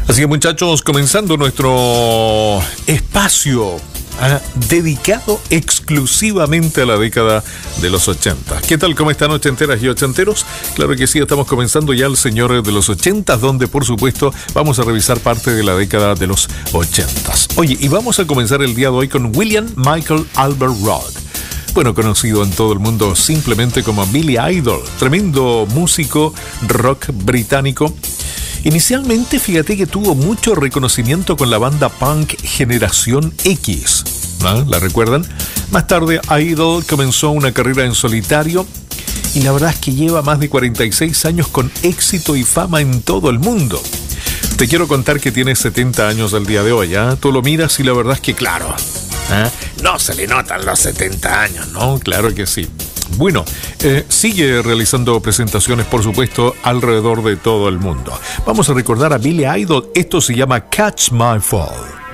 Así que muchachos, comenzando nuestro espacio dedicado exclusivamente a la década de los 80. ¿Qué tal? ¿Cómo están ochenteras y ochenteros? Claro que sí, estamos comenzando ya el señor de los 80, donde por supuesto vamos a revisar parte de la década de los 80. Oye, y vamos a comenzar el día de hoy con William Michael Albert Roth. Bueno, conocido en todo el mundo simplemente como Billy Idol, tremendo músico rock británico. Inicialmente, fíjate que tuvo mucho reconocimiento con la banda punk Generación X, ¿no? ¿La recuerdan? Más tarde, Idol comenzó una carrera en solitario y la verdad es que lleva más de 46 años con éxito y fama en todo el mundo. Te quiero contar que tiene 70 años al día de hoy, ¿eh? Tú lo miras y la verdad es que, claro, no se le notan los 70 años, ¿no? Claro que sí. Bueno, sigue realizando presentaciones, por supuesto, alrededor de todo el mundo. Vamos a recordar a Billy Idol. Esto se llama Catch My Fall.